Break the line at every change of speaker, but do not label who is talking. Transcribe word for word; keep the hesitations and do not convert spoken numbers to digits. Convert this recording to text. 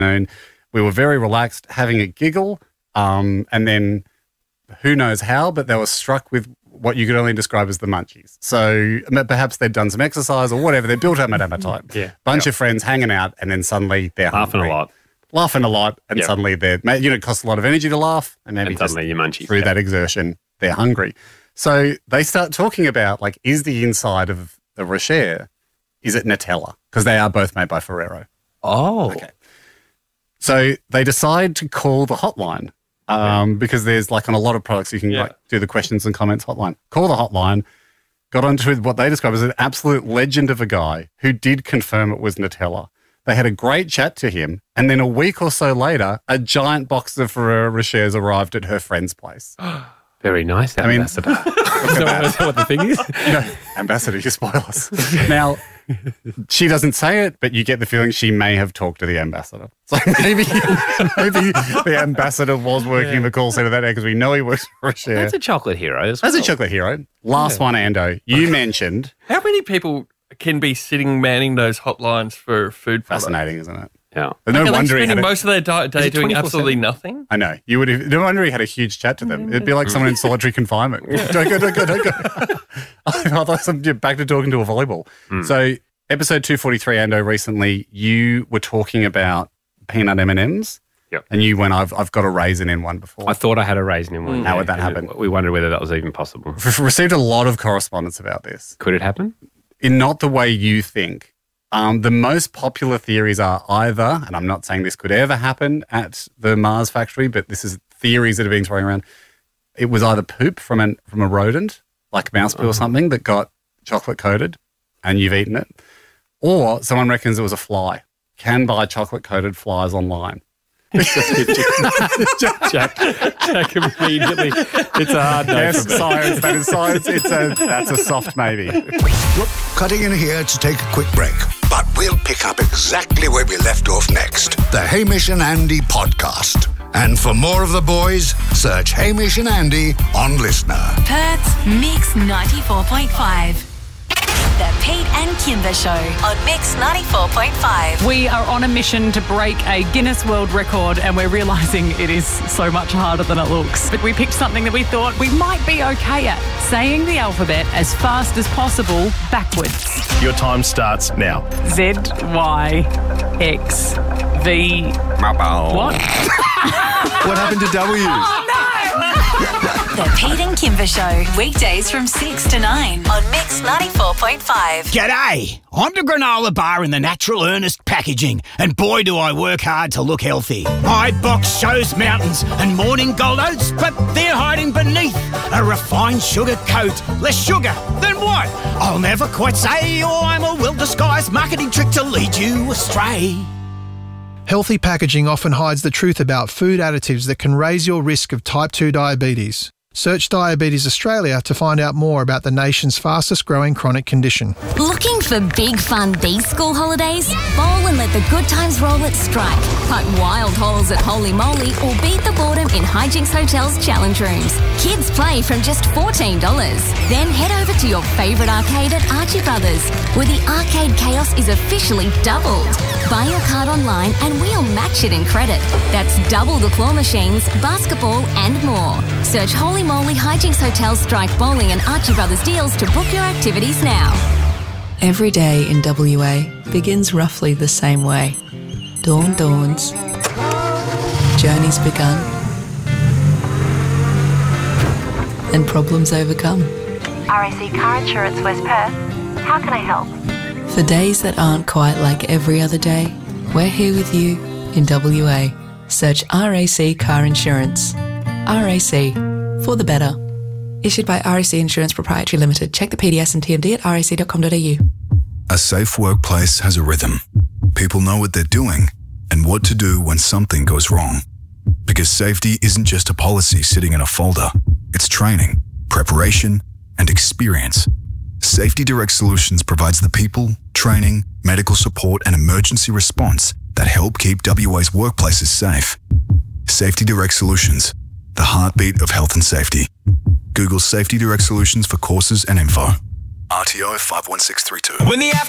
afternoon. We were very relaxed, having a giggle, um, and then who knows how, but they were struck with what you could only describe as the munchies. So perhaps they'd done some exercise or whatever. They built up an appetite.
Yeah.
Bunch
yeah.
of friends hanging out, and then suddenly they're
laughing
hungry.
a lot.
Laughing a lot, and
Yep.
suddenly they're, you know, it costs a lot of energy to laugh, and maybe
And suddenly your munchies.
through
yeah.
that exertion, they're hungry. So they start talking about, like, is the inside of the Rocher, is it Nutella? Because they are both made by Ferrero.
Oh.
Okay. So they decide to call the hotline um, because there's, like, on a lot of products you can
Yeah.
like do the questions and comments hotline. Call the hotline, got onto what they describe as an absolute legend of a guy who did confirm it was Nutella. They had a great chat to him, and then a week or so later, a giant box of Ferrero Rochers arrived at her friend's place.
Very nice,
I mean,
Ambassador. Is that what- what the thing is?
No, Ambassador, you spoil us. Now, she doesn't say it, but you get the feeling she may have talked to the ambassador. So maybe, maybe the ambassador was working in the call centre that day because we know he works for Rocher.
That's a chocolate hero as well.
That's a chocolate hero. Last one, Ando. You mentioned.
How many people can be sitting manning those hotlines for food products?
Fascinating, isn't it?
Yeah.
But no
Are they
wonder he
spending
had a,
most of their di- day
it
doing
twenty-four
absolutely
seven?
nothing?
I know. You would have, no wonder he had a huge chat to them. It'd be like someone in solitary confinement. Don't go, don't go, don't go. I thought I'm back to talking to a volleyball.
Mm.
So episode two forty-three, Ando, recently you were talking about peanut M and M's.
Yep.
And you went, I've, I've got a raisin in one before.
I thought I had a raisin in one.
How would that
and
happen?
We wondered whether that was even possible.
We've received a lot of correspondence about this.
Could it happen?
In not the way you think. Um, the most popular theories are either, and I'm not saying this could ever happen at the Mars factory, but this is theories that are being thrown around. It was either poop from an from a rodent, like mouse poo or something, that got chocolate coated, and you've eaten it, or someone reckons it was a fly. Can buy chocolate coated flies online.
Jack, Jack, Jack immediately. It's a hard no.
Yes,
for me.
science. That is science. It's a that's a soft maybe.
Whoop, cutting in here to take a quick break. But we'll pick up exactly where we left off next. The Hamish and Andy podcast. And for more of the boys, search Hamish and Andy on Listener.
Perth's Mix ninety-four point five. The Pete and Kimber Show on Mix ninety-four point five.
We are on a mission to break a Guinness World Record, and we're realising it is so much harder than it looks. But we picked something that we thought we might be okay at, saying the alphabet as fast as possible backwards.
Your time starts now.
Z, Y, X, V... What?
What happened to W?
The Pete and Kimber Show, weekdays from six to nine on Mix ninety-four point five.
G'day, I'm the granola bar in the Natural Earnest packaging, and boy do I work hard to look healthy. My box shows mountains and morning gold oats, but they're hiding beneath a refined sugar coat. Less sugar than what? I'll never quite say, or I'm a well-disguised marketing trick to lead you astray.
Healthy packaging often hides the truth about food additives that can raise your risk of type two diabetes. Search Diabetes Australia to find out more about the nation's fastest growing chronic condition.
Looking for big fun these school holidays? Bowl and let the good times roll at Strike. Putt wild holes at Holy Moly or beat the boredom in Hijinks Hotel's challenge rooms. Kids play from just fourteen dollars. Then head over to your favourite arcade at Archie Brothers, where the arcade chaos is officially doubled. Buy your card online and we'll match it in credit. That's double the claw machines, basketball and more. Search Holy Moly Hijinks Hotel, Strike Bowling and Archie Brothers deals to book your activities now.
Every day in W A begins roughly the same way. Dawn dawns. Journey's begun. And problems overcome.
R A C Car Insurance West Perth. How can I help?
For days that aren't quite like every other day, we're here with you in W A. Search R A C Car Insurance. R A C. For the better. Issued by R A C Insurance Proprietary Limited. Check the P D S and T M D at r a c dot com dot a u.
A safe workplace has a rhythm. People know what they're doing and what to do when something goes wrong. Because safety isn't just a policy sitting in a folder. It's training, preparation, and experience. Safety Direct Solutions provides the people, training, medical support, and emergency response that help keep W A's workplaces safe. Safety Direct Solutions, the heartbeat of health and safety. Google Safety Direct Solutions for courses and info. R T O five one six three two.
When the after